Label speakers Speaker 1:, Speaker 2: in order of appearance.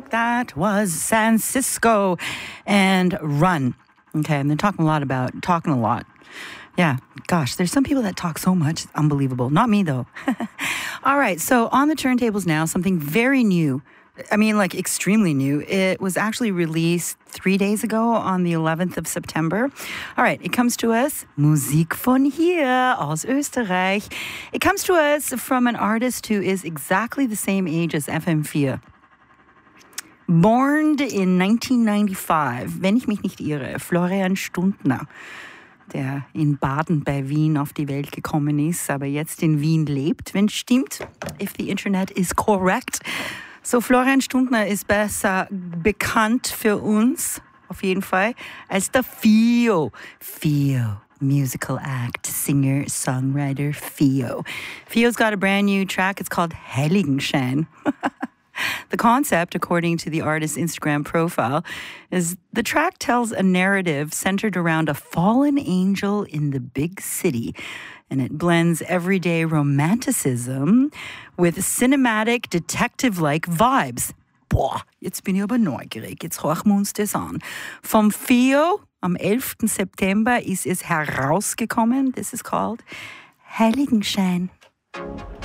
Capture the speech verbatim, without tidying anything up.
Speaker 1: smoke. That was San Cisco and Run. Okay, and they're talking a lot about, talking a lot. Yeah, gosh, there's some people that talk so much. It's unbelievable. Not me, though. All right, so on the turntables now, something very new. I mean, like, extremely new. It was actually released three days ago on the eleventh of September. All right, it comes to us, Musik von hier, aus Österreich. It comes to us from an artist who is exactly the same age as F M four. Born in nineteen ninety-five, wenn ich mich nicht irre, Florian Stundner, der in Baden bei Wien auf die Welt gekommen ist, aber jetzt in Wien lebt, wenn es stimmt, if the internet is correct. So, Florian Stundner ist besser bekannt für uns, auf jeden Fall, als der Fio. Fio, musical act, singer, songwriter, Fio. Fio's got a brand new track. It's called Heiligenschein. The concept, according to the artist's Instagram profile, is the track tells a narrative centered around a fallen angel in the big city. And it blends everyday romanticism with cinematic, detective-like vibes. Boah, jetzt bin ich aber neugierig. Jetzt horchen wir uns das an. Vom Fio, am elften September ist es herausgekommen. This is called Heiligenschein.